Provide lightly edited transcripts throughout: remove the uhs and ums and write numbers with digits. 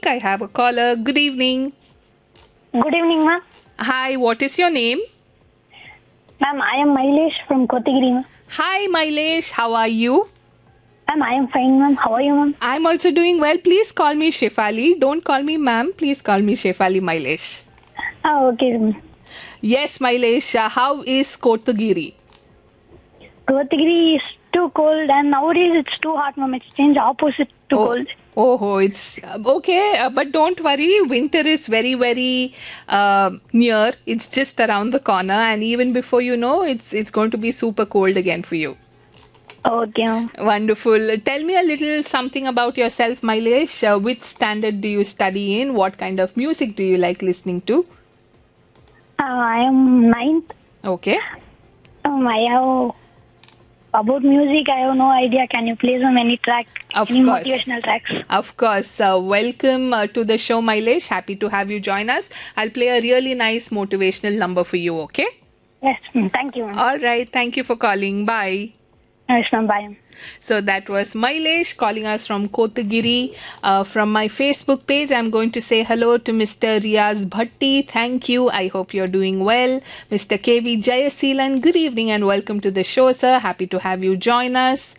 think I have a caller. Good evening. Good evening, ma'am. Hi, what is your name? Ma'am, I am Mailesh from Kotagiri, ma'am. Hi, Mailesh. How are you? Ma'am, I am fine, ma'am. How are you, ma'am? I'm also doing well. Please call me Shefali. Don't call me ma'am. Please call me Shefali, Mailesh. Okay, ma'am. Yes, Mailesh. How is Kotagiri? Kotagiri is too cold and nowadays it's too hot, ma'am. It's changed opposite to cold. Oh, it's okay, but don't worry. Winter is very, very near. It's just around the corner, and even before you know, it's going to be super cold again for you. Okay, ma'am. Wonderful. Tell me a little something about yourself, Mailesh. Which standard do you study in? What kind of music do you like listening to? I am ninth. Okay. I have about music. I have no idea. Can you play some any track? Of any course. motivational tracks? Of course. Welcome to the show, Mailesh. Happy to have you join us. I'll play a really nice motivational number for you. Okay. Yes, ma'am. Thank you, ma'am. All right. Thank you for calling. Bye. Yes, ma'am. Bye, ma'am. So that was Mailesh calling us from Kotagiri. From my Facebook page, I'm going to say hello to Mr. Riaz Bhatti. Thank you. I hope you're doing well. Mr. KV Jayaseelan, good evening and welcome to the show, sir. Happy to have you join us.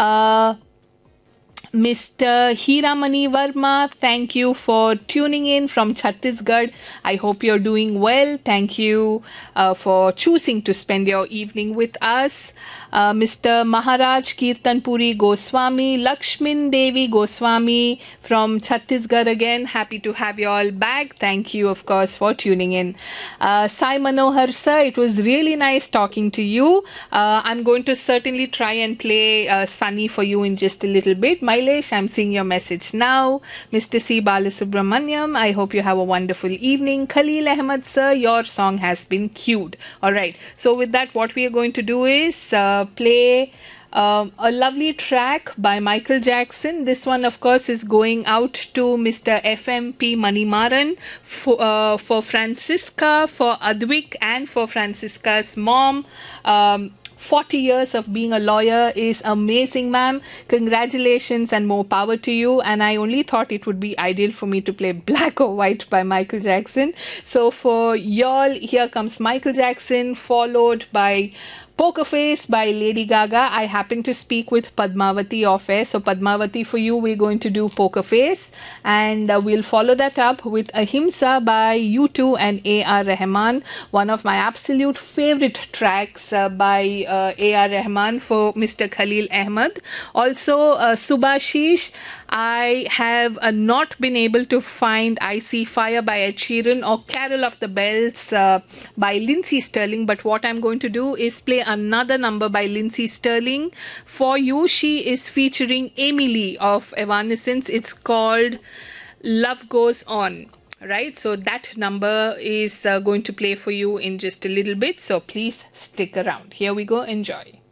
Mr. Hiramani Verma, thank you for tuning in from Chhattisgarh. I hope you're doing well. Thank you for choosing to spend your evening with us. Mr. Maharaj Kirtanpuri Goswami, Lakshmin Devi Goswami from Chhattisgarh again. Happy to have you all back. Thank you, of course, for tuning in. Sai Manohar sir, it was really nice talking to you. I'm going to certainly try and play Sunny for you in just a little bit. Mailesh, I'm seeing your message now. Mr. C. Balasubramaniam, I hope you have a wonderful evening. Khalil Ahmed sir, your song has been queued. Alright, so with that, what we are going to do is play a lovely track by Michael Jackson. This one, of course, is going out to Mr. FMP Manimaran, for Francisca, for Advik, and for Francisca's mom. 40 years of being a lawyer is amazing, ma'am. Congratulations and more power to you. And I only thought it would be ideal for me to play Black or White by Michael Jackson. So for y'all, here comes Michael Jackson, followed by Poker Face by Lady Gaga. I happen to speak with Padmavati off air. So Padmavati, for you, we're going to do Poker Face. And we'll follow that up with Ahimsa by U2 and A.R. Rahman. One of my absolute favorite tracks by A.R. Rahman for Mr. Khalil Ahmed. Also, Subhashish, I have not been able to find I See Fire by Ed Sheeran or Carol of the Bells by Lindsey Sterling. But what I'm going to do is play another number by Lindsey Sterling for you. She is featuring Amy Lee of Evanescence. It's called Love Goes On. Right, so that number is going to play for you in just a little bit. So please stick around. Here we go. Enjoy.